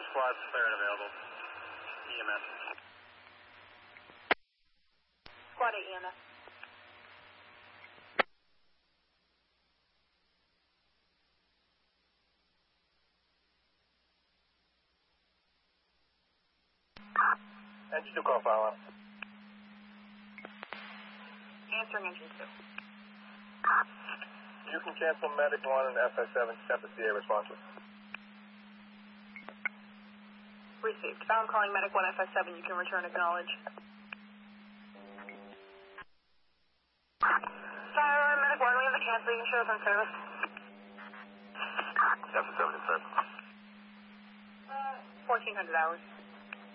squads clear and available. EMS. Squad 8 EMS. Engine 2 call file on. Answering engine 2. You can cancel Medic 1 and FS7, step to CA responsive. Received. Found calling Medic 1 FS7. You can return acknowledge. Sorry, Medic 1, we have a cancel. You can show us on service. FS7 confirmed. 1,400 hours.